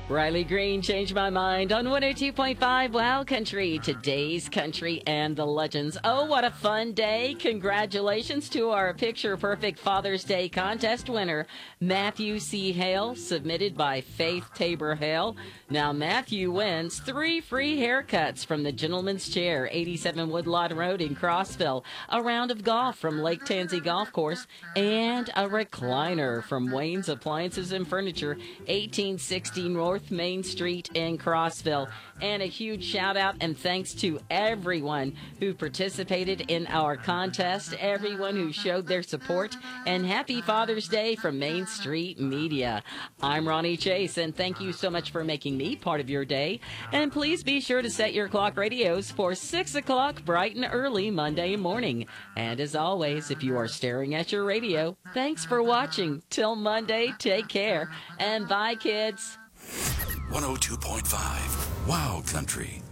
Riley Green changed my mind on 102.5 Wow Country, today's country and the legends. Oh, what a fun day. Congratulations to our Picture Perfect Father's Day contest winner, Matthew C. Hale, submitted by Faith Tabor Hale. Now, Matthew wins 3 free haircuts from the Gentleman's Chair, 87 Woodlawn Road in Crossville, a round of golf from Lake Tansy Golf Course, and a recliner from Wayne's Appliances and Furniture, 1860 North Main Street in Crossville. And a huge shout out and thanks to everyone who participated in our contest, everyone who showed their support, and happy Father's Day from Main Street Media. I'm Ronnie Chase, and thank you so much for making me part of your day. And please be sure to set your clock radios for 6 o'clock bright and early Monday morning. And as always, if you are staring at your radio, thanks for watching. Till Monday, take care, and bye, kids. 102.5 Wow Country.